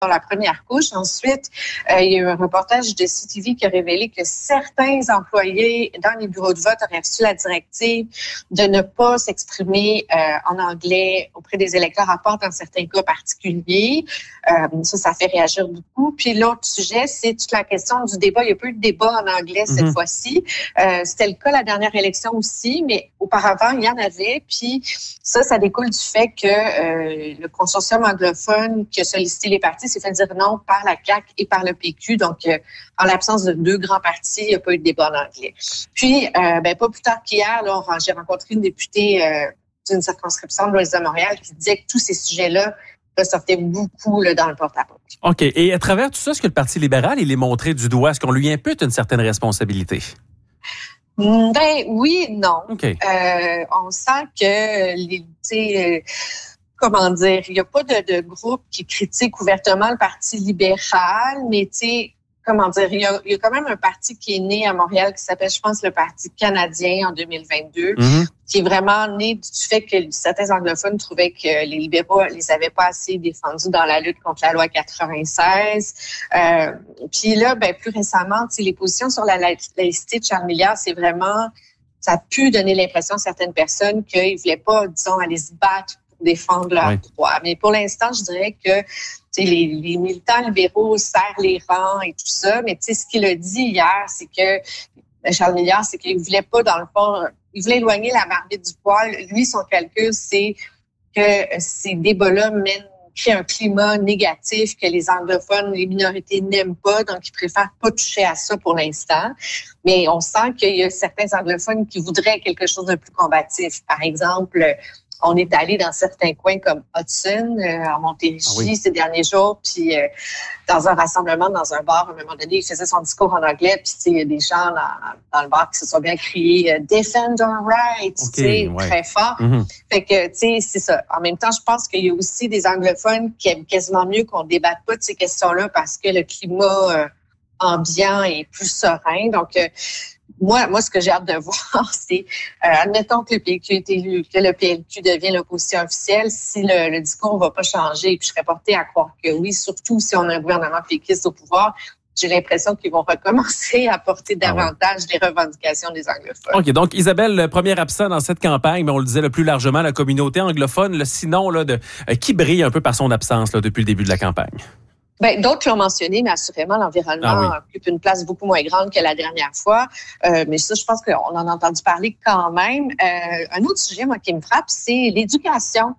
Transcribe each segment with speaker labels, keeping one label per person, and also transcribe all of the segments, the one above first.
Speaker 1: la première couche. Ensuite, il y a eu un reportage de CTV qui a révélé que certains employés dans les bureaux de vote auraient reçu la directive de ne pas s'exprimer en anglais auprès des électeurs, à part dans certains cas particuliers. Ça fait réagir beaucoup. Puis l'autre sujet, c'est toute la question du débat. Il n'y a pas eu de débat en anglais cette fois-ci. C'était le cas la dernière élection aussi, mais auparavant, il y en avait. Puis ça découle du fait que le consortium anglophone qui a sollicité les partis s'est fait dire non par la CAQ et par le PQ. Donc, en l'absence de deux grands partis, il n'y a pas eu de débat en anglais. Puis, pas plus tard qu'hier, là, j'ai rencontré une députée d'une circonscription de l'Ouest de Montréal qui disait que tous ces sujets-là ressortaient beaucoup là, dans le porte-à-porte.
Speaker 2: OK. Et à travers tout ça, est-ce que le Parti libéral, il est montré du doigt? Est-ce qu'on lui impute une certaine responsabilité?
Speaker 1: Oui, non.
Speaker 2: Okay.
Speaker 1: On sent que comment dire, il n'y a pas de groupe qui critique ouvertement le Parti libéral, mais comment dire, il y a quand même un parti qui est né à Montréal qui s'appelle, je pense, le Parti canadien en 2022, qui est vraiment né du fait que certains anglophones trouvaient que les libéraux les avaient pas assez défendus dans la lutte contre la loi 96. Puis là, plus récemment, les positions sur la laïcité de Charles Milliard, c'est vraiment, ça a pu donner l'impression à certaines personnes qu'ils voulaient pas, disons, aller se battre pour défendre leurs droits. Mais pour l'instant, je dirais que les militants libéraux serrent les rangs et tout ça, mais ce qu'il a dit hier, c'est que Charles Milliard, c'est qu'il voulait pas, dans le fond, il voulait éloigner la marmite du poil. Lui, son calcul, c'est que ces débats-là créent un climat négatif que les anglophones, les minorités n'aiment pas, donc ils préfèrent pas toucher à ça pour l'instant. Mais on sent qu'il y a certains anglophones qui voudraient quelque chose de plus combatif. Par exemple, on est allé dans certains coins comme Hudson, en Montérégie ces derniers jours, puis dans un rassemblement, dans un bar, à un moment donné, il faisait son discours en anglais, puis il y a des gens dans le bar qui se sont bien criés « Defend our rights », très fort. Fait que, c'est ça. En même temps, je pense qu'il y a aussi des anglophones qui aiment quasiment mieux qu'on débatte pas de ces questions-là parce que le climat ambiant est plus serein. Donc, moi, ce que j'ai hâte de voir, c'est, admettons que le PQ est élu, que le PLQ devient l'opposition officielle, si le discours va pas changer, puis je serais portée à croire que oui, surtout si on a un gouvernement péquiste au pouvoir, j'ai l'impression qu'ils vont recommencer à porter davantage les revendications des anglophones.
Speaker 2: OK, donc Isabelle, le premier absent dans cette campagne, mais on le disait le plus largement, la communauté anglophone, sinon, qui brille un peu par son absence depuis le début de la campagne?
Speaker 1: D'autres l'ont mentionné, mais assurément, l'environnement occupe une place beaucoup moins grande que la dernière fois. Mais ça, je pense qu'on en a entendu parler quand même. Un autre sujet, moi, qui me frappe, c'est l'éducation.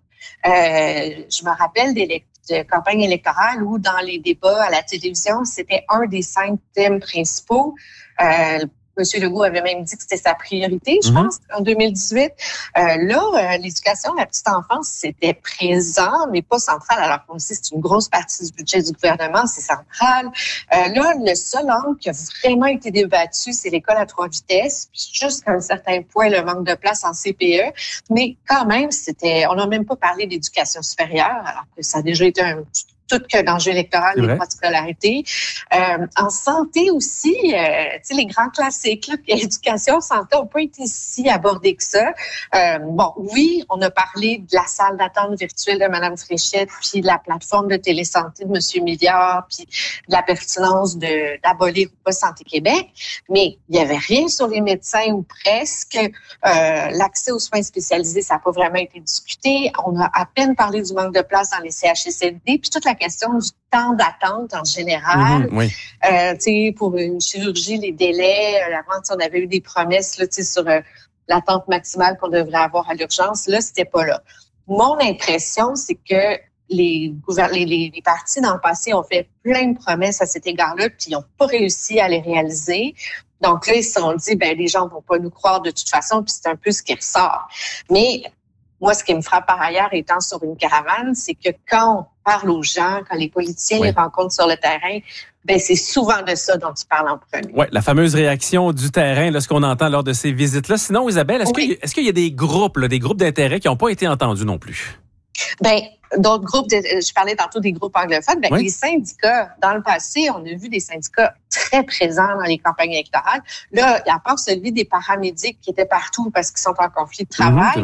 Speaker 1: Je me rappelle de campagne électorale où, dans les débats à la télévision, c'était un des 5 thèmes principaux. M. Legault avait même dit que c'était sa priorité, je pense, en 2018. L'éducation, la petite enfance, c'était présent, mais pas central. Alors qu'on sait, c'est une grosse partie du budget du gouvernement, c'est central. Le seul angle qui a vraiment été débattu, c'est l'école à 3 vitesses, puis jusqu'à un certain point, le manque de place en CPE. Mais quand même, on n'a même pas parlé d'éducation supérieure, alors que ça a déjà été tout qu'un enjeu électoral, les droits de scolarité. En santé aussi, les grands classiques, là, éducation, santé, n'ont pas été si abordés que ça. Oui, on a parlé de la salle d'attente virtuelle de Mme Fréchette, puis de la plateforme de télésanté de M. Milliard, puis de la pertinence d'abolir ou pas Santé Québec, mais il n'y avait rien sur les médecins ou presque. L'accès aux soins spécialisés, ça n'a pas vraiment été discuté. On a à peine parlé du manque de place dans les CHSLD, puis toute la question du temps d'attente en général. Pour une chirurgie, les délais, avant, on avait eu des promesses là, sur l'attente maximale qu'on devrait avoir à l'urgence. Là, c'était pas là. Mon impression, c'est que les partis dans le passé ont fait plein de promesses à cet égard-là, puis ils n'ont pas réussi à les réaliser. Donc là, ils se sont dit, les gens vont pas nous croire de toute façon, puis c'est un peu ce qui ressort. Mais moi, ce qui me frappe par ailleurs, étant sur une caravane, c'est que quand on parle aux gens, quand les politiciens les rencontrent sur le terrain, c'est souvent de ça dont tu parles en premier.
Speaker 2: Oui, la fameuse réaction du terrain, là, ce qu'on entend lors de ces visites-là. Sinon, Isabelle, est-ce qu'il y a des groupes d'intérêt qui n'ont pas été entendus non plus?
Speaker 1: D'autres groupes, je parlais tantôt des groupes anglophones, les syndicats, dans le passé, on a vu des syndicats très présents dans les campagnes électorales. Là, à part celui des paramédics qui étaient partout parce qu'ils sont en conflit de travail,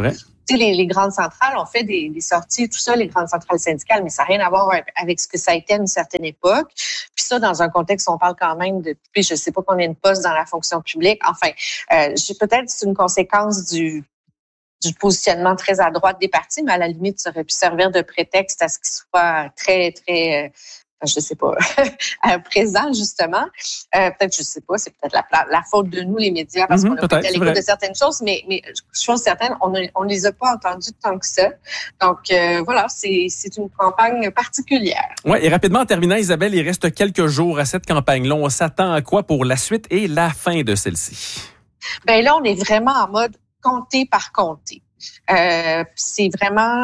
Speaker 1: les grandes centrales ont fait des sorties, tout ça, les grandes centrales syndicales, mais ça n'a rien à voir avec ce que ça a été à une certaine époque. Puis ça, dans un contexte où on parle quand même de couper, je sais pas combien de postes dans la fonction publique. Enfin, peut-être c'est une conséquence du positionnement très à droite des partis, mais à la limite, ça aurait pu servir de prétexte à ce qu'il soit très, très, je sais pas, présent, justement. Peut-être, je sais pas, c'est peut-être la faute de nous, les médias, parce qu'on a été à l'écoute de certaines choses, mais chose certaine, on les a pas entendues tant que ça. Donc, voilà, c'est une campagne particulière.
Speaker 2: Oui, et rapidement, en terminant, Isabelle, il reste quelques jours à cette campagne-là. On s'attend à quoi pour la suite et la fin de celle-ci? Ben
Speaker 1: là, on est vraiment en mode comté par comté. C'est vraiment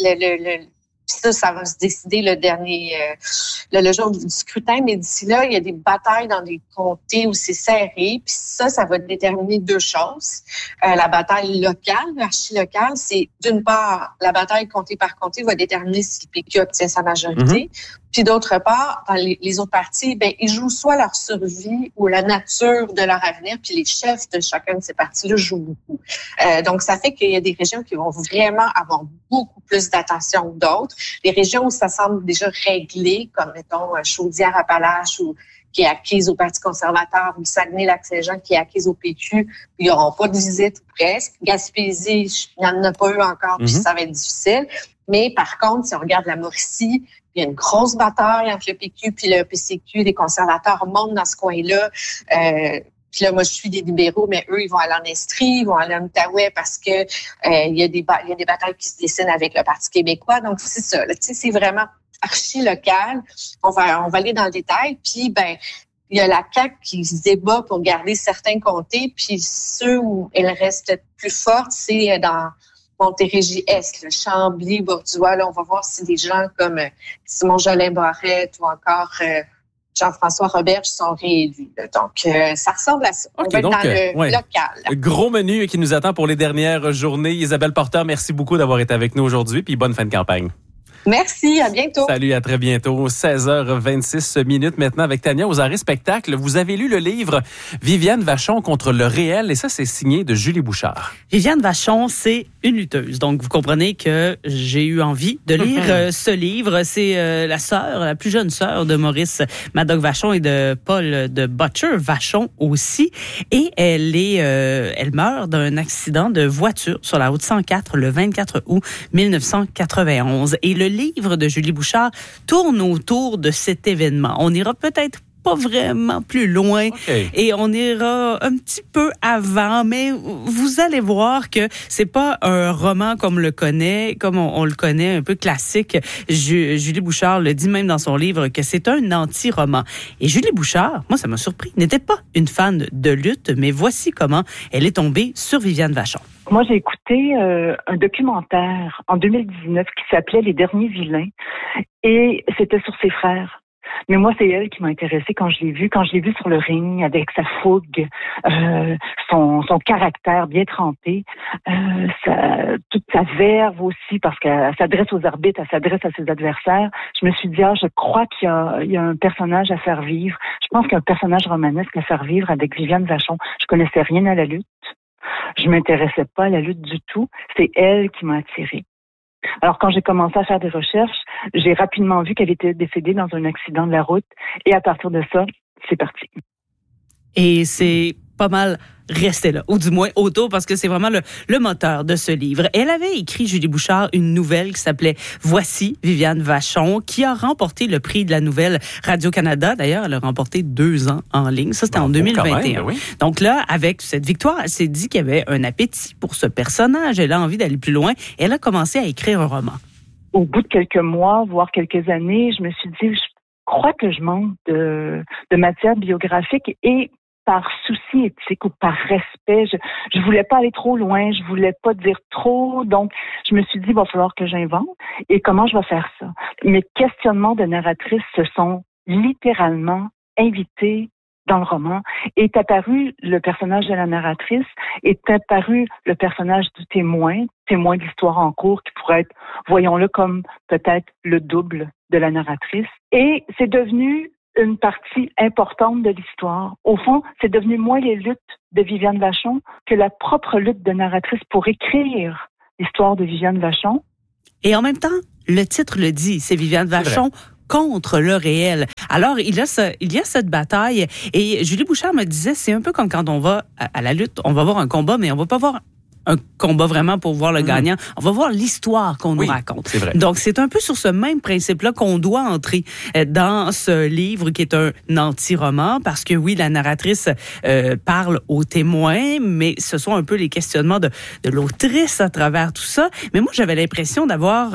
Speaker 1: ça va se décider le jour du scrutin, mais d'ici là, il y a des batailles dans des comtés où c'est serré, puis ça va déterminer deux choses. La bataille locale, archi-locale, c'est d'une part, la bataille comté par comté va déterminer si le PQ obtient sa majorité, puis d'autre part, dans les autres partis, ils jouent soit leur survie ou la nature de leur avenir, puis les chefs de chacun de ces partis-là jouent beaucoup. Donc, ça fait qu'il y a des régions qui vont vraiment avoir beaucoup plus d'attention que d'autres. Les régions où ça semble déjà réglé, comme mettons Chaudière-Appalaches ou qui est acquise au Parti conservateur, ou Saguenay-Lac-Saint-Jean qui est acquise au PQ, ils n'auront pas de visite presque. Gaspésie, il n'y en a pas eu encore, puis ça va être difficile. Mais par contre, si on regarde la Mauricie, il y a une grosse bataille entre le PQ puis le PCQ. Les conservateurs montent dans ce coin-là. Puis là, moi, je suis des libéraux, mais eux, ils vont aller en Estrie, ils vont aller en Outaouais parce que il y a des batailles qui se dessinent avec le Parti québécois. Donc, c'est ça. Tu sais, c'est vraiment archi-local. On va aller dans le détail. Puis, il y a la CAQ qui se débat pour garder certains comtés. Puis, ceux où elle reste plus forte, c'est dans Montérégie-Est, Chambly, Borduas. Là, on va voir si des gens comme Simon Jolin-Barrette ou encore Jean-François Roberge sont réélus. Donc, ça ressemble à ça.
Speaker 2: Okay,
Speaker 1: on va être dans le local.
Speaker 2: Gros menu qui nous attend pour les dernières journées. Isabelle Porter, merci beaucoup d'avoir été avec nous aujourd'hui, puis bonne fin de campagne.
Speaker 1: Merci, à bientôt.
Speaker 2: Salut, à très bientôt. 16h26 maintenant avec Tania aux arrêts spectacles. Vous avez lu le livre Viviane Vachon contre le réel et ça, c'est signé de Julie Bouchard.
Speaker 3: Viviane Vachon, c'est une lutteuse. Donc, vous comprenez que j'ai eu envie de lire ce livre. C'est la plus jeune sœur de Maurice Madoc Vachon et de Paul de Butcher Vachon aussi. Et elle meurt d'un accident de voiture sur la route 104 le 24 août 1991. Et le livre de Julie Bouchard tourne autour de cet événement. On ira peut-être pas vraiment plus loin et on ira un petit peu avant, mais vous allez voir que c'est pas un roman comme on le connaît, un peu classique. Julie Bouchard le dit même dans son livre que c'est un anti-roman. Et Julie Bouchard, moi ça m'a surpris, n'était pas une fan de lutte, mais voici comment elle est tombée sur Viviane Vachon.
Speaker 4: Moi, j'ai écouté un documentaire en 2019 qui s'appelait Les Derniers Vilains et c'était sur ses frères. Mais moi, c'est elle qui m'a intéressée quand je l'ai vue sur le ring avec sa fougue, son caractère bien trempé, toute sa verve aussi parce qu'elle s'adresse aux arbitres, elle s'adresse à ses adversaires. Je me suis dit, je crois qu'il y a un personnage à faire vivre. Je pense qu'il y a un personnage romanesque à faire vivre avec Viviane Vachon. Je connaissais rien à la lutte. Je m'intéressais pas à la lutte du tout. C'est elle qui m'a attirée. Alors, quand j'ai commencé à faire des recherches, j'ai rapidement vu qu'elle était décédée dans un accident de la route. Et à partir de ça, c'est parti.
Speaker 3: Et c'est pas mal resté là, ou du moins autour, parce que c'est vraiment le moteur de ce livre. Elle avait écrit, Julie Bouchard, une nouvelle qui s'appelait « Voici Viviane Vachon », qui a remporté le prix de la nouvelle Radio-Canada. D'ailleurs, elle a remporté 2 ans en ligne. Ça, c'était en 2021. Même, oui. Donc là, avec cette victoire, elle s'est dit qu'il y avait un appétit pour ce personnage. Elle a envie d'aller plus loin. Elle a commencé à écrire un roman.
Speaker 4: Au bout de quelques mois, voire quelques années, je me suis dit, je crois que je manque de matière biographique et par souci éthique ou par respect, je voulais pas aller trop loin, je voulais pas dire trop, donc je me suis dit, il va falloir que j'invente. Et comment je vais faire ça? Mes questionnements de narratrice se sont littéralement invités dans le roman. Est apparu le personnage de la narratrice, est apparu le personnage du témoin de l'histoire en cours, qui pourrait être, voyons-le comme peut-être le double de la narratrice. Et c'est devenu une partie importante de l'histoire. Au fond, c'est devenu moins les luttes de Viviane Vachon que la propre lutte de narratrice pour écrire l'histoire de Viviane Vachon.
Speaker 3: Et en même temps, le titre le dit, c'est Viviane Vachon contre le réel. Alors, il y a cette bataille. Et Julie Bouchard me disait, c'est un peu comme quand on va à la lutte, on va voir un combat, mais on va pas voir un combat vraiment pour voir le gagnant. On va voir l'histoire qu'on nous raconte.
Speaker 2: C'est vrai.
Speaker 3: Donc, c'est un peu sur ce même principe-là qu'on doit entrer dans ce livre qui est un anti-roman, parce que oui, la narratrice parle aux témoins, mais ce sont un peu les questionnements de l'autrice à travers tout ça. Mais moi, j'avais l'impression d'avoir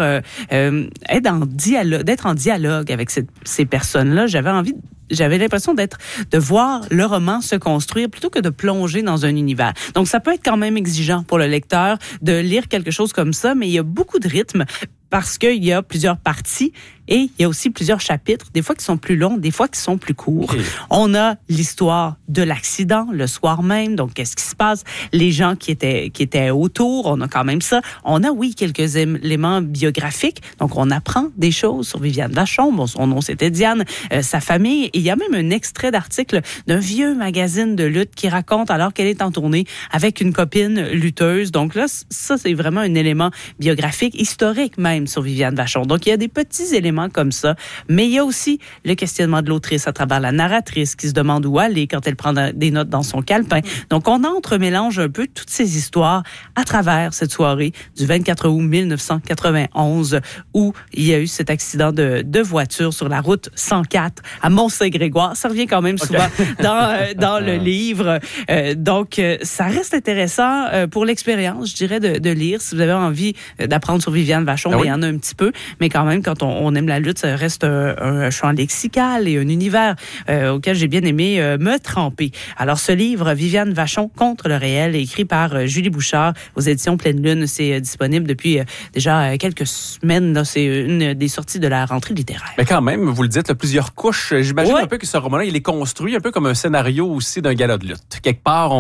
Speaker 3: d'être en dialogue avec ces personnes-là. J'avais l'impression de voir le roman se construire plutôt que de plonger dans un univers. Donc, ça peut être quand même exigeant pour le lecteur de lire quelque chose comme ça, mais il y a beaucoup de rythme parce qu'il y a plusieurs parties et il y a aussi plusieurs chapitres, des fois qui sont plus longs, des fois qui sont plus courts. Okay. On a l'histoire de l'accident le soir même, donc qu'est-ce qui se passe, les gens qui étaient autour, on a quand même ça. On a, oui, quelques éléments biographiques, donc on apprend des choses sur Viviane Vachon. Bon, son nom, c'était Diane, sa famille. Et il y a même un extrait d'article d'un vieux magazine de lutte qui raconte alors qu'elle est en tournée avec une copine lutteuse. Donc là, ça, c'est vraiment un élément biographique, historique même, sur Viviane Vachon. Donc, il y a des petits éléments comme ça, mais il y a aussi le questionnement de l'autrice à travers la narratrice qui se demande où aller quand elle prend des notes dans son calepin. Donc, on entremélange un peu toutes ces histoires à travers cette soirée du 24 août 1991 où il y a eu cet accident de voiture sur la route 104 à Mont-Saint-Grégoire. Ça revient quand même souvent dans le livre. Donc, ça reste intéressant pour l'expérience, je dirais, de lire. Si vous avez envie d'apprendre sur Viviane Vachon, il y en a un petit peu, mais quand même, quand on aime la lutte, ça reste un champ lexical et un univers auquel j'ai bien aimé me tremper. Alors, ce livre, Viviane Vachon contre le réel, est écrit par Julie Bouchard aux éditions Pleine Lune. C'est disponible depuis déjà quelques semaines. Là, c'est une des sorties de la rentrée littéraire.
Speaker 2: Mais quand même, vous le dites, là, plusieurs couches. J'imagine un peu que ce roman-là, il est construit un peu comme un scénario aussi d'un gala de lutte. Quelque part,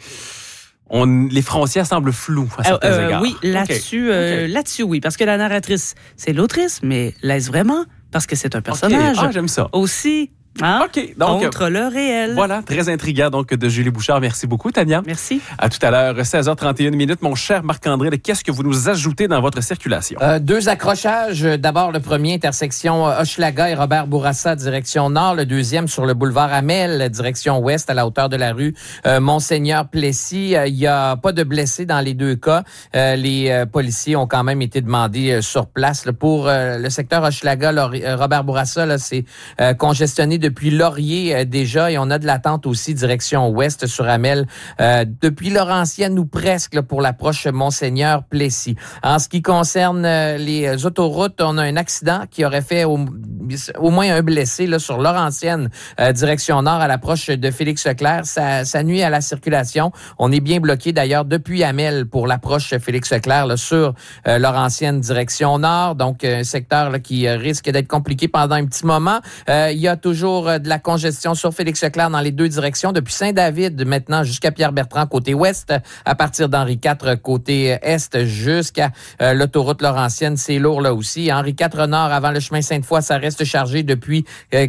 Speaker 2: les frontières semblent floues à certains égards.
Speaker 3: Oui, là-dessus, oui. Parce que la narratrice, c'est l'autrice, mais l'est-ce vraiment? Parce que c'est un personnage.
Speaker 2: Ah, j'aime ça.
Speaker 3: Aussi. Hein?
Speaker 2: OK. Donc,
Speaker 3: contre le réel.
Speaker 2: Voilà, très intriguant donc de Julie Bouchard. Merci beaucoup, Tania.
Speaker 3: Merci.
Speaker 2: À tout à l'heure, 16h31. Mon cher Marc-André, qu'est-ce que vous nous ajoutez dans votre circulation?
Speaker 5: 2 accrochages. D'abord, le premier, intersection Hochelaga et Robert Bourassa, direction nord. Le deuxième, sur le boulevard Amel, direction ouest, à la hauteur de la rue Monseigneur-Plessis. Il n'y a pas de blessés dans les 2 cas. Les policiers ont quand même été demandés sur place. Pour le secteur Hochelaga, Robert Bourassa, là, c'est congestionné depuis Laurier déjà, et on a de l'attente aussi direction ouest sur Amel, depuis Laurentienne ou presque là, pour l'approche Monseigneur-Plessis. En ce qui concerne les autoroutes, on a un accident qui aurait fait au moins un blessé là, sur Laurentienne, direction nord à l'approche de Félix-Leclerc. Ça nuit à la circulation. On est bien bloqué d'ailleurs depuis Amel pour l'approche Félix-Leclerc là, sur Laurentienne, direction nord. Donc, un secteur là, qui risque d'être compliqué pendant un petit moment. Il y a toujours de la congestion sur Félix-Leclerc dans les 2 directions, depuis Saint-David maintenant jusqu'à Pierre-Bertrand côté ouest, à partir d'Henri IV côté est jusqu'à l'autoroute Laurentienne. C'est lourd là aussi. Henri IV Nord avant le chemin Sainte-Foy, ça reste chargé depuis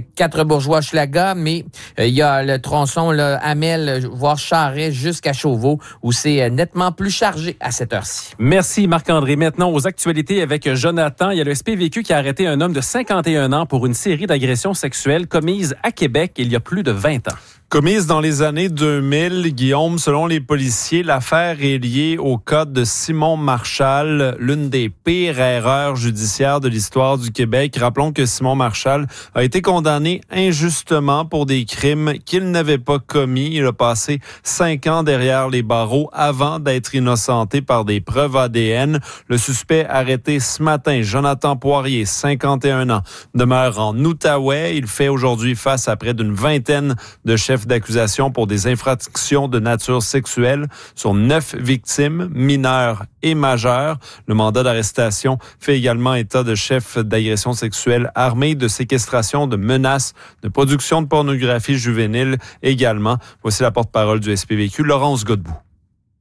Speaker 5: 4 Bourgeois-Schlaga, mais il y a le tronçon là, Amel, voire Charret jusqu'à Chauveau où c'est nettement plus chargé à cette heure-ci.
Speaker 2: Merci Marc-André. Maintenant, aux actualités avec Jonathan. Il y a le SPVQ qui a arrêté un homme de 51 ans pour une série d'agressions sexuelles commises à Québec il y a plus de 20 ans.
Speaker 6: Commise dans les années 2000, Guillaume, selon les policiers, l'affaire est liée au cas de Simon Marchal, l'une des pires erreurs judiciaires de l'histoire du Québec. Rappelons que Simon Marchal a été condamné injustement pour des crimes qu'il n'avait pas commis. Il a passé 5 ans derrière les barreaux avant d'être innocenté par des preuves ADN. Le suspect arrêté ce matin, Jonathan Poirier, 51 ans, demeure en Outaouais. Il fait aujourd'hui face à près d'une vingtaine de chefs d'accusation pour des infractions de nature sexuelle sur 9 victimes, mineures et majeures. Le mandat d'arrestation fait également état de chefs d'agression sexuelle armés, de séquestration, de menaces, de production de pornographie juvénile également. Voici la porte-parole du SPVQ, Laurence Godbout.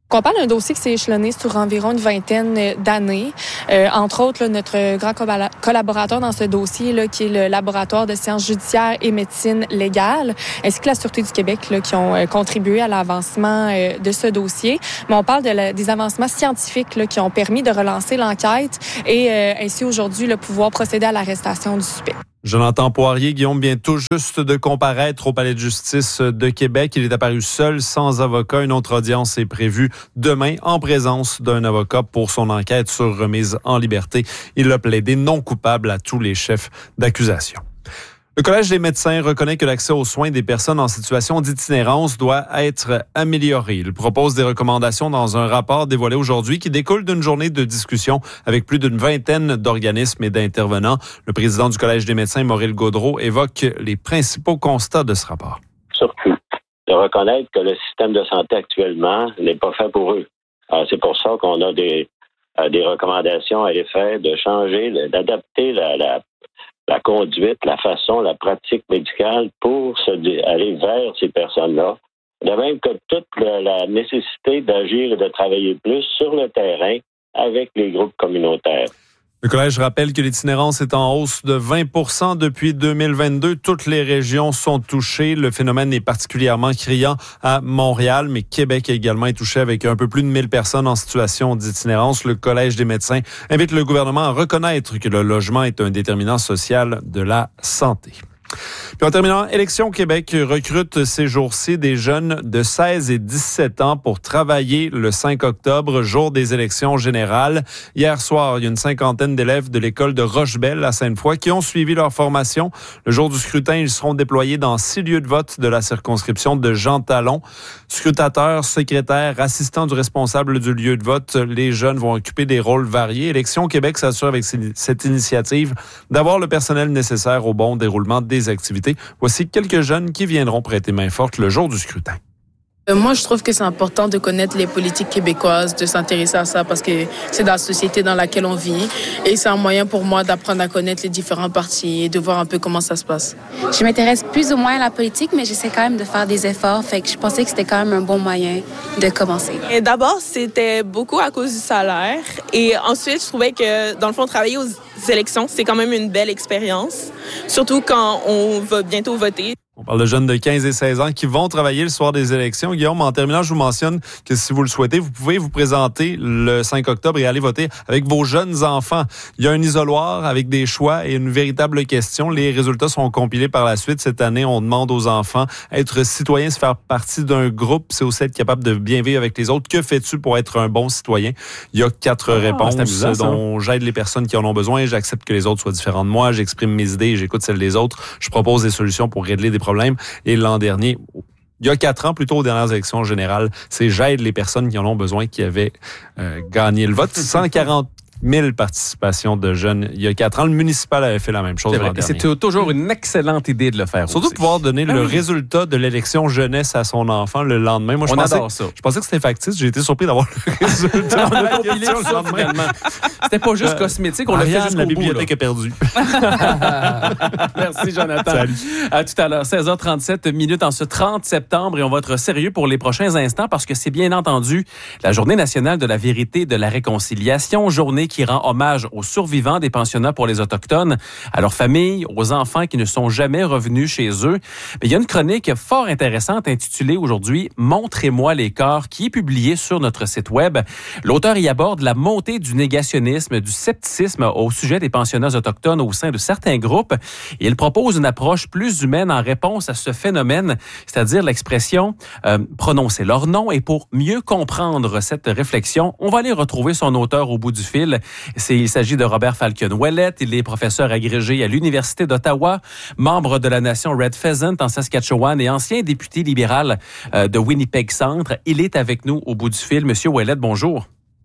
Speaker 7: On parle d'un dossier qui s'est échelonné sur environ une vingtaine d'années. Entre autres, là, notre grand collaborateur dans ce dossier, là, qui est le laboratoire de sciences judiciaires et médecine légale, ainsi que la Sûreté du Québec, là, qui ont contribué à l'avancement de ce dossier. Mais on parle des avancements scientifiques là, qui ont permis de relancer l'enquête et ainsi aujourd'hui là, pouvoir procéder à l'arrestation du suspect.
Speaker 6: Jonathan Poirier, Guillaume vient tout juste de comparaître au Palais de justice de Québec. Il est apparu seul, sans avocat. Une autre audience est prévue demain en présence d'un avocat pour son enquête sur remise en liberté. Il a plaidé non coupable à tous les chefs d'accusation. Le Collège des médecins reconnaît que l'accès aux soins des personnes en situation d'itinérance doit être amélioré. Il propose des recommandations dans un rapport dévoilé aujourd'hui qui découle d'une journée de discussion avec plus d'une vingtaine d'organismes et d'intervenants. Le président du Collège des médecins, Maurice Gaudreault, évoque les principaux constats de ce rapport.
Speaker 8: Surtout, de reconnaître que le système de santé actuellement n'est pas fait pour eux. Alors, c'est pour ça qu'on a des recommandations à l'effet de changer, d'adapter la conduite, la façon, la pratique médicale pour aller vers ces personnes-là. De même que toute la nécessité d'agir et de travailler plus sur le terrain avec les groupes communautaires.
Speaker 6: Le Collège rappelle que l'itinérance est en hausse de 20% depuis 2022. Toutes les régions sont touchées. Le phénomène est particulièrement criant à Montréal, mais Québec également est touché avec un peu plus de 1000 personnes en situation d'itinérance. Le Collège des médecins invite le gouvernement à reconnaître que le logement est un déterminant social de la santé. Puis en terminant, Élections Québec recrute ces jours-ci des jeunes de 16 et 17 ans pour travailler le 5 octobre, jour des élections générales. Hier soir, il y a une cinquantaine d'élèves de l'école de Rochebelle à Sainte-Foy qui ont suivi leur formation. Le jour du scrutin, ils seront déployés dans 6 lieux de vote de la circonscription de Jean Talon. Scrutateurs, secrétaires, assistants du responsable du lieu de vote, les jeunes vont occuper des rôles variés. Élections Québec s'assure avec cette initiative d'avoir le personnel nécessaire au bon déroulement des activités. Voici quelques jeunes qui viendront prêter main forte le jour du scrutin.
Speaker 9: Moi, je trouve que c'est important de connaître les politiques québécoises, de s'intéresser à ça parce que c'est dans la société dans laquelle on vit. Et c'est un moyen pour moi d'apprendre à connaître les différents partis et de voir un peu comment ça se passe.
Speaker 10: Je m'intéresse plus ou moins à la politique, mais j'essaie quand même de faire des efforts. Fait que je pensais que c'était quand même un bon moyen de commencer.
Speaker 11: Et d'abord, c'était beaucoup à cause du salaire. Et ensuite, je trouvais que, dans le fond, travailler aux élections, c'est quand même une belle expérience. Surtout quand on va bientôt voter.
Speaker 6: On parle de jeunes de 15 et 16 ans qui vont travailler le soir des élections. Guillaume, en terminant, je vous mentionne que si vous le souhaitez, vous pouvez vous présenter le 5 octobre et aller voter avec vos jeunes enfants. Il y a un isoloir avec des choix et une véritable question. Les résultats seront compilés par la suite. Cette année, on demande aux enfants être citoyens, se faire partie d'un groupe. C'est aussi être capable de bien vivre avec les autres. Que fais-tu pour être un bon citoyen? Il y a 4 réponses amusant, dont j'aide les personnes qui en ont besoin. J'accepte que les autres soient différents de moi. J'exprime mes idées et j'écoute celles des autres. Je propose des solutions pour régler des problèmes. Et l'an dernier, il y a 4 ans, plutôt aux dernières élections générales, c'est j'aide les personnes qui en ont besoin qui avaient gagné le vote. 140 000 participations de jeunes il y a 4 ans. Le municipal avait fait la même chose l'an dernier.
Speaker 2: C'est toujours une excellente idée de le faire.
Speaker 6: Surtout
Speaker 2: aussi.
Speaker 6: de pouvoir donner le résultat de l'élection jeunesse à son enfant le lendemain. Moi,
Speaker 2: adore ça.
Speaker 6: Je pensais que c'était factice. J'ai été surpris d'avoir le résultat.
Speaker 2: C'était pas juste cosmétique. On l'a fait jusqu'au
Speaker 6: la
Speaker 2: bout. La
Speaker 6: bibliothèque est perdue.
Speaker 2: Merci, Jonathan.
Speaker 6: Salut.
Speaker 2: À tout à l'heure, 16h37 minutes en ce 30 septembre. Et on va être sérieux pour les prochains instants parce que c'est bien entendu la Journée nationale de la vérité et de la réconciliation. Journée qui rend hommage aux survivants des pensionnats pour les Autochtones, à leurs familles, aux enfants qui ne sont jamais revenus chez eux. Mais il y a une chronique fort intéressante intitulée aujourd'hui « Montrez-moi les corps » qui est publiée sur notre site web. L'auteur y aborde la montée du négationnisme, du scepticisme au sujet des pensionnats autochtones au sein de certains groupes. Et il propose une approche plus humaine en réponse à ce phénomène, c'est-à-dire l'expression prononcer leur nom. Et pour mieux comprendre cette réflexion, on va aller retrouver son auteur au bout du fil. Il s'agit de Robert Falcon-Ouellette. Il est professeur agrégé à l'Université d'Ottawa, membre de la nation Red Pheasant en Saskatchewan et ancien député libéral de Winnipeg Centre. Il est avec nous au bout du fil. Monsieur Ouellette, bonjour.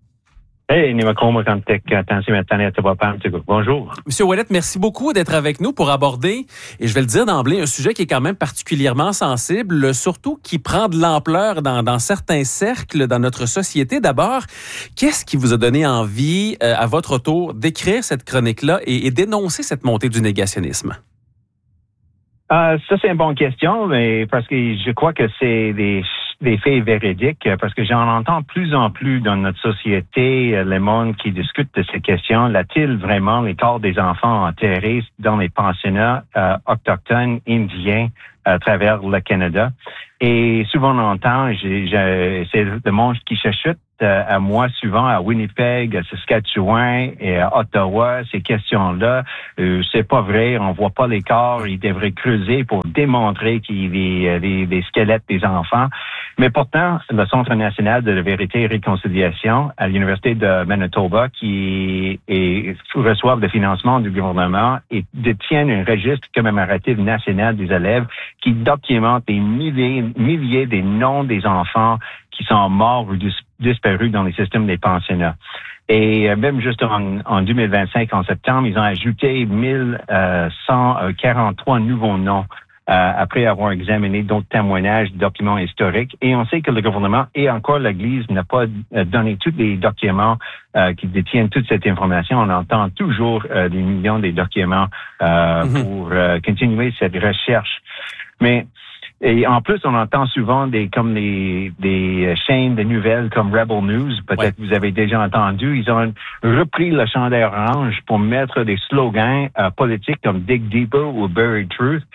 Speaker 12: Bonjour.
Speaker 2: Monsieur Ouellette, merci beaucoup d'être avec nous pour aborder, et je vais le dire d'emblée, un sujet qui est quand même particulièrement sensible, surtout qui prend de l'ampleur dans certains cercles dans notre société. D'abord, qu'est-ce qui vous a donné envie, à votre tour, d'écrire cette chronique-là et dénoncer cette montée du négationnisme?
Speaker 12: Ça, c'est une bonne question, mais parce que je crois que c'est des faits véridiques, parce que j'en entends de plus en plus dans notre société, le monde qui discute de ces questions. L'a-t-il vraiment les corps des enfants enterrés dans les pensionnats autochtones indiens à travers le Canada? Et souvent on entend, c'est le monde qui chuchote à moi souvent à Winnipeg, à Saskatchewan et à Ottawa, ces questions-là, c'est pas vrai, on voit pas les corps, ils devraient creuser pour démontrer qu'il y a des squelettes des enfants. Mais pourtant, le Centre national de la vérité et réconciliation à l'Université de Manitoba, qui reçoivent le financement du gouvernement et détiennent un registre commémoratif national des élèves qui documente des milliers des noms des enfants qui sont morts ou disparus dans les systèmes des pensionnats. Et même juste en 2025, en septembre, ils ont ajouté 1143 nouveaux noms après avoir examiné d'autres témoignages, documents historiques. Et on sait que le gouvernement et encore l'Église n'a pas donné tous les documents qui détiennent toute cette information. On entend toujours des millions de documents pour continuer cette recherche. Et en plus, on entend souvent des chaînes de nouvelles comme Rebel News. Peut-être vous avez déjà entendu. Ils ont repris le chandail orange pour mettre des slogans politiques comme Dig Deeper ou Buried Truth,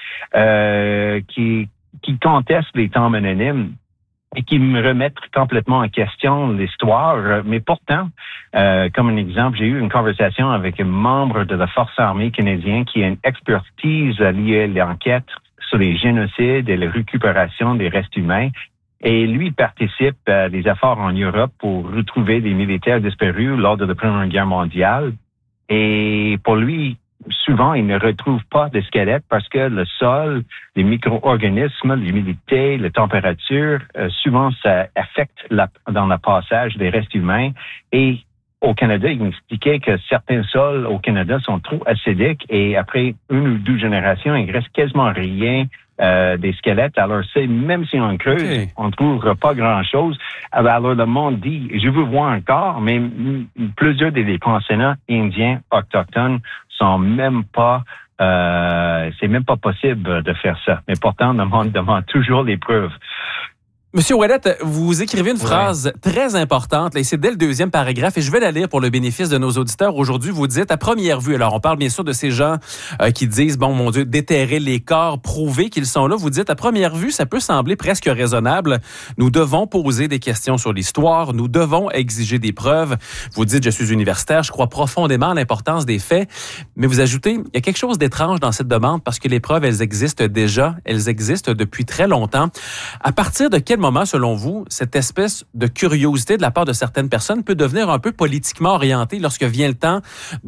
Speaker 12: qui contestent les tombes anonymes et qui me remettent complètement en question l'histoire. Mais pourtant, comme un exemple, j'ai eu une conversation avec un membre de la Force armée canadienne qui a une expertise liée à l'enquête sur les génocides et la récupération des restes humains. Et lui participe à des efforts en Europe pour retrouver des militaires disparus lors de la Première Guerre mondiale. Et pour lui, souvent, il ne retrouve pas de squelettes parce que le sol, les micro-organismes, l'humidité, la température, souvent ça affecte dans le passage des restes humains. Et au Canada, il m'expliquait que certains sols au Canada sont trop acidiques et après une ou deux générations, il reste quasiment rien des squelettes. Alors, même si on creuse, on ne trouvera pas grand-chose. Alors, le monde dit, je veux voir un corps, mais plusieurs des pensionnats indiens autochtones sont même pas c'est même pas possible de faire ça. Mais pourtant, le monde demande toujours les preuves.
Speaker 2: Monsieur Ouellette, vous écrivez une phrase très importante, et c'est dès le deuxième paragraphe, et je vais la lire pour le bénéfice de nos auditeurs. Aujourd'hui, vous dites, à première vue, alors on parle bien sûr de ces gens qui disent, bon, mon Dieu, déterrer les corps, prouver qu'ils sont là. Vous dites, à première vue, ça peut sembler presque raisonnable. Nous devons poser des questions sur l'histoire, nous devons exiger des preuves. Vous dites, je suis universitaire, je crois profondément à l'importance des faits, mais vous ajoutez, il y a quelque chose d'étrange dans cette demande parce que les preuves, elles existent déjà, elles existent depuis très longtemps. À partir de quel moment, selon vous, cette espèce de curiosité de la part de certaines personnes peut devenir un peu politiquement orientée lorsque vient le temps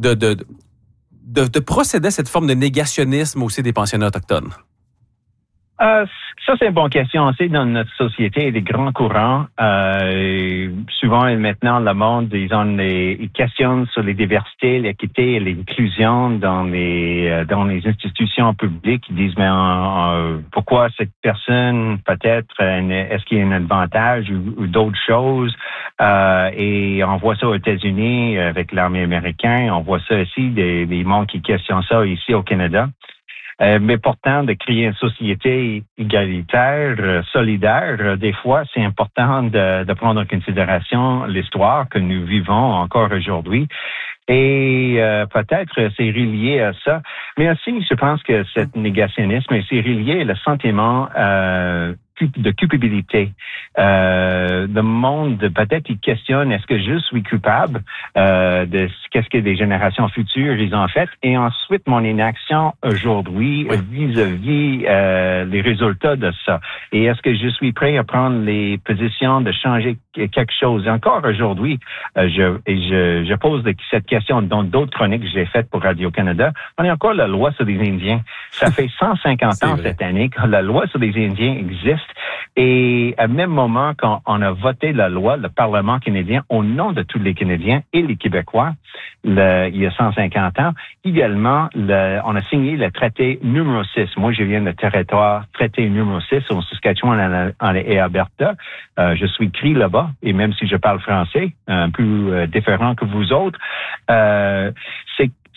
Speaker 2: de procéder à cette forme de négationnisme aussi des pensionnats autochtones?
Speaker 12: Ça, c'est une bonne question. On sait, dans notre société, il y a des grands courants. Souvent, maintenant, le monde, ils questionnent sur les diversités, l'équité et l'inclusion dans les institutions publiques. Ils disent, mais pourquoi cette personne, peut-être, est-ce qu'il y a un avantage ou d'autres choses? Et on voit ça aux États-Unis avec l'armée américaine. On voit ça aussi, des mondes qui questionnent ça ici au Canada. Mais pourtant, de créer une société égalitaire, solidaire, des fois, c'est important de prendre en considération l'histoire que nous vivons encore aujourd'hui. Et peut-être c'est relié à ça. Mais aussi, je pense que cet négationnisme est relié au sentiment de culpabilité. Le monde, peut-être, il questionne, est-ce que je suis coupable de qu'est-ce que des générations futures ils ont fait? Et ensuite, mon inaction aujourd'hui vis-à-vis les résultats de ça. Et est-ce que je suis prêt à prendre les positions de changer quelque chose? Et encore aujourd'hui, je pose cette question dans d'autres chroniques que j'ai faites pour Radio-Canada. On a encore la loi sur les Indiens. Ça fait 150 ans cette année que la loi sur les Indiens existe. Et à même moment, quand on a voté la loi, le Parlement canadien, au nom de tous les Canadiens et les Québécois, il y a 150 ans, également, on a signé le traité numéro 6. Moi, je viens de territoire traité numéro 6 au Saskatchewan et Alberta. Je suis Cree là-bas, et même si je parle français, un peu différent que vous autres,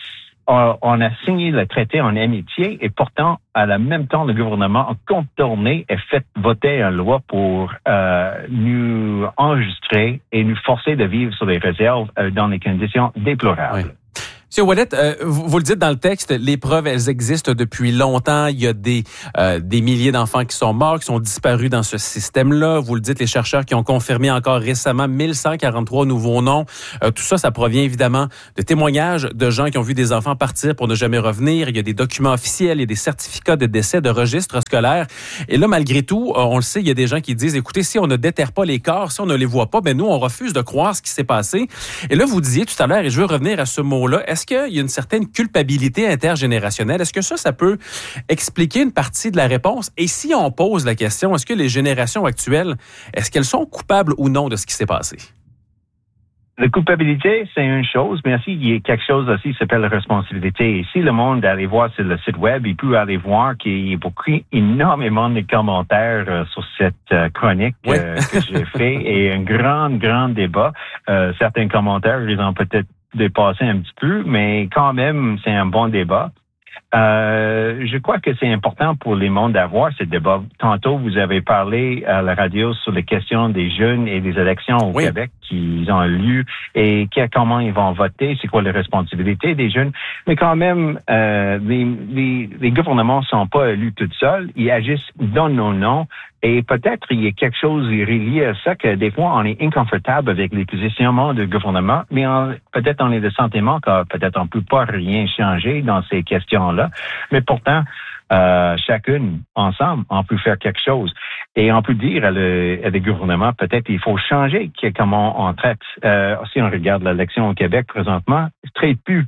Speaker 12: on a signé le traité en amitié et pourtant, à la même temps, le gouvernement a contourné et fait voter une loi pour nous enregistrer et nous forcer de vivre sur les réserves dans des conditions déplorables.
Speaker 2: Oui. Monsieur Ouellet, vous le dites dans le texte, les preuves, elles existent depuis longtemps. Il y a des milliers d'enfants qui sont morts, qui sont disparus dans ce système-là. Vous le dites, les chercheurs qui ont confirmé encore récemment 1143 nouveaux noms. Tout ça, ça provient évidemment de témoignages de gens qui ont vu des enfants partir pour ne jamais revenir. Il y a des documents officiels, il y a des certificats de décès, de registres scolaires. Et là, malgré tout, on le sait, il y a des gens qui disent, écoutez, si on ne déterre pas les corps, si on ne les voit pas, ben nous, on refuse de croire ce qui s'est passé. Et là, vous disiez tout à l'heure, et je veux revenir à ce mot-là, est-ce qu'il y a une certaine culpabilité intergénérationnelle? Est-ce que ça peut expliquer une partie de la réponse? Et si on pose la question, est-ce que les générations actuelles, est-ce qu'elles sont coupables ou non de ce qui s'est passé?
Speaker 12: La culpabilité, c'est une chose, mais aussi, il y a quelque chose aussi qui s'appelle la responsabilité. Et si le monde allait voir sur le site web, il peut aller voir qu'il y a énormément de commentaires sur cette chronique que j'ai fait et un grand débat. Certains commentaires, ils ont peut-être dépassé un petit peu, mais quand même, c'est un bon débat. Je crois que c'est important pour les mondes d'avoir ce débat. Tantôt, vous avez parlé à la radio sur les questions des jeunes et des élections au Québec qui ont lieu et comment ils vont voter, c'est quoi les responsabilités des jeunes. Mais quand même, les gouvernements ne sont pas élus tout seuls. Ils agissent dans nos noms. Et peut-être il y a quelque chose relié à ça que des fois on est inconfortable avec les positionnements du gouvernement, mais peut-être on est le sentiment que peut-être on peut pas rien changer dans ces questions-là. Mais pourtant, chacune ensemble, on peut faire quelque chose. Et on peut dire à des gouvernements, peut-être il faut changer comment on traite. Si on regarde l'élection au Québec présentement, c'est très peu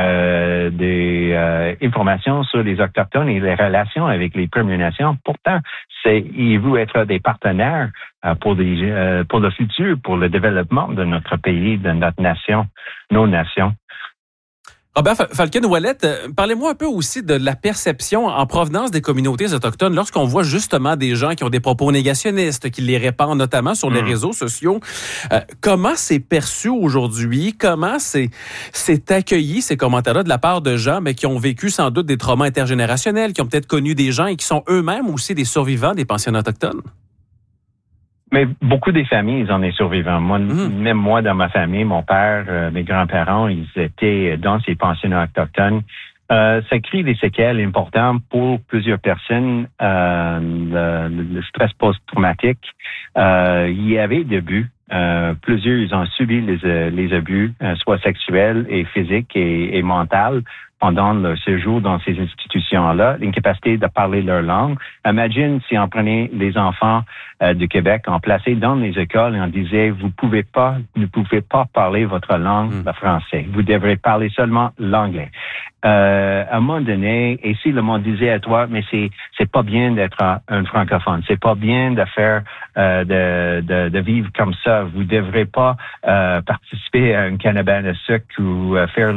Speaker 12: des informations sur les Autochtones et les relations avec les Premières Nations. Pourtant, ils veulent être des partenaires pour le futur, pour le développement de notre pays, de notre nation, nos nations.
Speaker 2: Robert Falcon-Ouellet, parlez-moi un peu aussi de la perception en provenance des communautés autochtones lorsqu'on voit justement des gens qui ont des propos négationnistes, qui les répandent notamment sur les réseaux sociaux. Comment c'est perçu aujourd'hui? Comment c'est accueilli, ces commentaires-là, de la part de gens qui ont vécu sans doute des traumas intergénérationnels, qui ont peut-être connu des gens et qui sont eux-mêmes aussi des survivants des pensionnats autochtones?
Speaker 12: Mais beaucoup des familles, ils en sont survivants. Moi, même moi, dans ma famille, mon père, mes grands-parents, ils étaient dans ces pensionnats autochtones. Ça crée des séquelles importantes pour plusieurs personnes. Le stress post-traumatique. Il y avait des abus. Plusieurs, ils ont subi les abus, soit sexuels et physiques et mentaux, pendant leur séjour dans ces institutions-là, l'incapacité de parler leur langue. Imagine si on prenait les enfants du Québec, on plaçait dans les écoles et on disait, vous ne pouvez pas parler votre langue, le français. Vous devrez parler seulement l'anglais. À un moment donné, et si le monde disait à toi, mais c'est pas bien d'être un francophone, c'est pas bien de faire, de vivre comme ça. Vous devrez pas participer à une cabane à sucre ou faire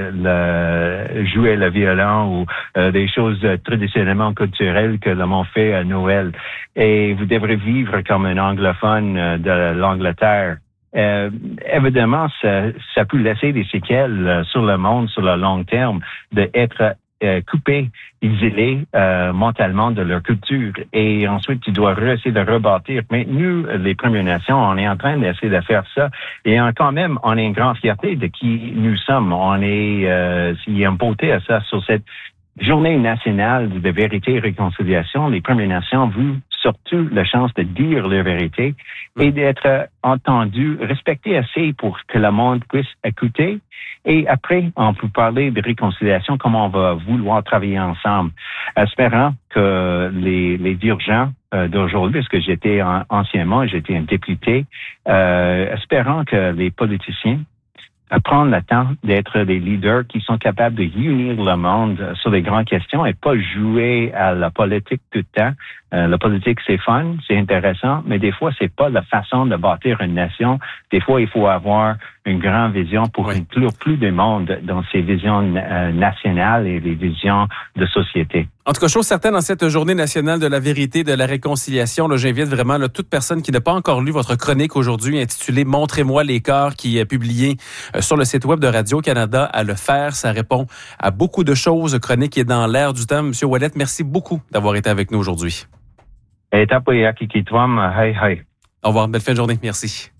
Speaker 12: jouer le violon ou des choses traditionnellement culturelles que le monde fait à Noël. Et vous devrez vivre comme un anglophone de l'Angleterre. Évidemment, ça peut laisser des séquelles sur le monde sur le long terme, d'être coupé, isolé mentalement de leur culture. Et ensuite, tu dois essayer de rebâtir. Mais nous, les Premières Nations, on est en train d'essayer de faire ça. Et quand même, on a une grande fierté de qui nous sommes. On est, s'il y a une beauté à ça, sur cette Journée nationale de vérité et réconciliation, les Premières Nations veulent surtout la chance de dire leur vérité et d'être entendus, respectés assez pour que le monde puisse écouter. Et après, on peut parler de réconciliation, comment on va vouloir travailler ensemble. Espérant que les dirigeants d'aujourd'hui, parce que j'étais anciennement, j'étais un député, espérant que les politiciens prendre le temps d'être des leaders qui sont capables de unir le monde sur les grandes questions et pas jouer à la politique tout le temps, La politique, c'est fun, c'est intéressant, mais des fois, c'est pas la façon de bâtir une nation. Des fois, il faut avoir une grande vision pour inclure plus de monde dans ces visions nationales et les visions de société.
Speaker 2: En tout cas, chose certaine, dans cette journée nationale de la vérité et de la réconciliation, là, j'invite vraiment là, toute personne qui n'a pas encore lu votre chronique aujourd'hui intitulée « Montrez-moi les corps » qui est publiée sur le site web de Radio-Canada à le faire. Ça répond à beaucoup de choses. Chronique est dans l'air du temps. Monsieur Ouellet, merci beaucoup d'avoir été avec nous aujourd'hui.
Speaker 12: Au revoir,
Speaker 2: Belle fin de journée. Merci.